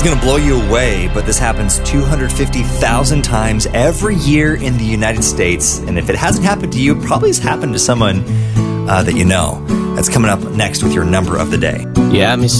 is going to blow you away, but this happens 250,000 times every year in the United States. And if it hasn't happened to you, it probably has happened to someone that you know. That's coming up next with your number of the day. Yeah, Miss